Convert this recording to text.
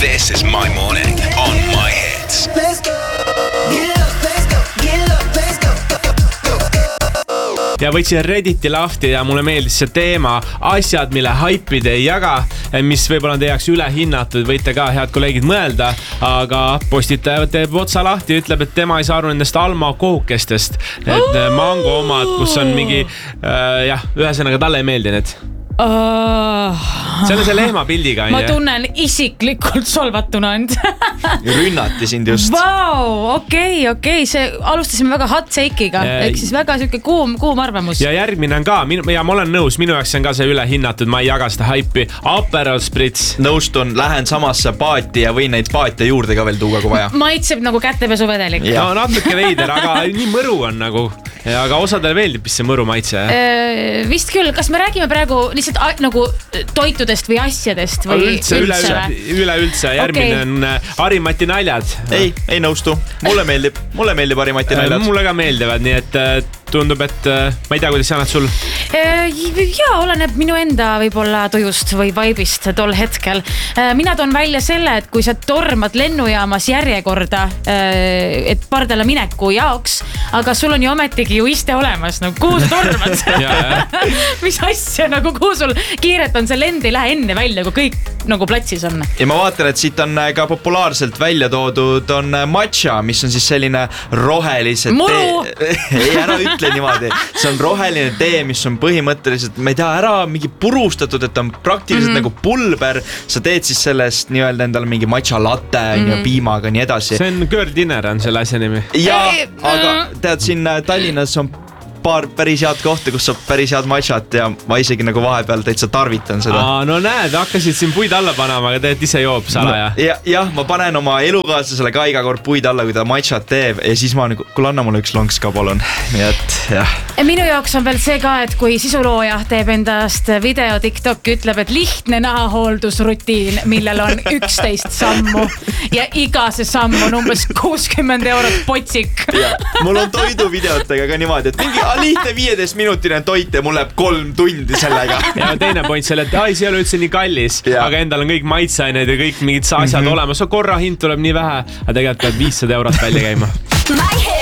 This is my morning on my hits. Let's go. Get up, let's go. Get up, let's go. Ja võtsin Redditi lahti ja mulle meeldis see teema asjad, mille haipid ei jaga, mis võib-olla on teie jaoks ülehinnatud, võite ka head kolleegid mõelda, aga postitaja teeb otsa lahti ja ütleb, et tema ei saa aru nendest Alma kohukestest, et mango omad, kus on mingi ühesõnaga talle ei meeldi need. See on see lehmapildiga. Ma tunnen isiklikult solvatuna end. Rünnati sind just. Vau, okei. See alustasime väga hot take'iga. Ehk siis väga siuke kuum arvamus. Ja järgmine on ka, ja ma olen nõus, minu jaoks on ka see ülehinnatud, ma ei jaga seda haipi. Aperol Spritz. Nõustun, lähen samasse paati ja võin neid paate juurde ka veel tuua, kui vaja. Maitseb nagu kätepesuvedelik. No natuke veider, aga nii mõru on nagu. Aga osadele meeldib, mis see mõru maitse. Vist küll, kas me räägime praegu lihtsalt nagu toitudest või asjadest või üleüldse. Järgmine on Harimati naljad. Ei nõustu. Mulle meeldib Harimati naljad. Mulle ka meeldivad, nii et tundub, et ma ei tea, kuidas annad sul? Jaa, oleneb minu enda võib-olla tujust või vaibist tol hetkel. Mina toon välja selle, et kui sa tormad lennujaamas järjekorda, et pardale mineku jaoks, aga sul on ju ometigi ju iste olemas, no kuhu sa tormad? Mis asja, nagu kuhu sul kiiret on, see lend ei lähe enne välja, kui kõik nagu platsis on. Ja ma vaatan, et siit on ka populaarselt välja toodud on matcha, mis on siis selline rohelise muru! Ei, ära ütle niimoodi. See on roheline tee, mis on põhimõtteliselt, ma ei tea, ära mingi purustatud, et on praktiliselt nagu pulber. Sa teed siis sellest nii-öelda endale mingi matcha latte ja piimaga nii edasi. See on Girl Dinner on selle asja nimi. Ja, aga tead, siin Tallinnas on paar päris head kohta, kus saab päris head matšat ja ma isegi nagu vahepeal täitsa tarvitan seda. No näed, hakkasid siin puid alla panema, aga teed ise joob salaja. Jah, ma panen oma elukaaslasele ka iga kord puid alla, kui ta matšat teeb ja siis ma nagu, kuule anna mulle üks lonks ka palun. Nii et, jah. Minu jaoks on veel see ka, et kui sisulooja teeb endast video TikTok, ütleb, et lihtne nahahooldusrutiin, millel on 11 sammu ja iga see samm on umbes 60 eurot potsik. Mul on toiduvideotega ka niimoodi, et mingi lihtne 15-minutine toit ja mul läheb 3 tundi sellega. Ja teine point selle, et see ei ole üldse nii kallis, aga endal on kõik maitseained ja kõik mingid asjad olemas. Korra hind tuleb nii vähe, aga tegelikult peab 500 eurot välja käima.